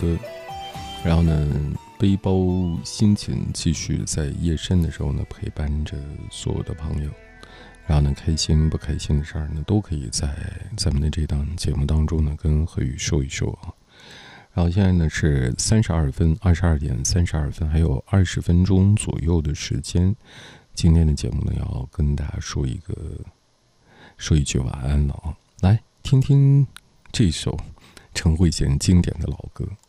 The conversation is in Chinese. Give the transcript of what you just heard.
歌，然后呢，背包心情继续在夜深的时候呢，陪伴着所有的朋友。然后呢，开心不开心的事儿呢，都可以在咱们的这档节目当中呢，跟何宇说一说啊。然后现在呢是32分，22点32分，还有20分钟左右的时间。今天的节目呢，要跟大家说一句晚安了啊。来听听这首陈慧娴经典的老歌。